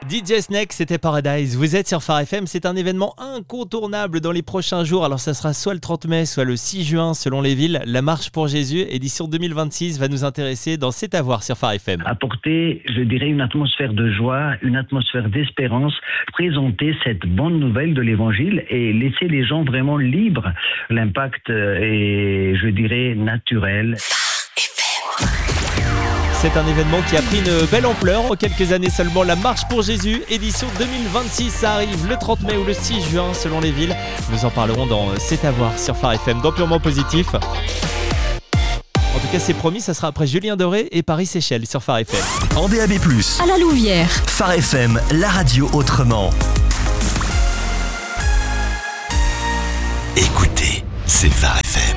DJ Snake, c'était Paradise. Vous êtes sur Phare FM, c'est un événement incontournable dans les prochains jours. Alors ça sera soit le 30 mai, soit le 6 juin selon les villes. La Marche pour Jésus, édition 2026, va nous intéresser dans C'est à voir sur Phare FM. Apporter, je dirais, une atmosphère de joie, une atmosphère d'espérance, présenter cette bonne nouvelle de l'évangile et laisser les gens vraiment libres. L'impact est, je dirais, naturel. C'est un événement qui a pris une belle ampleur en quelques années seulement. La Marche pour Jésus, édition 2026, ça arrive le 30 mai ou le 6 juin selon les villes. Nous en parlerons dans C'est à voir sur Phare FM, dans Purement Positif. En tout cas, c'est promis, ça sera après Julien Doré et Paris-Séchelles sur Phare FM. En DAB+, à la Louvière. Phare FM, la radio autrement. Écoutez, c'est Phare FM.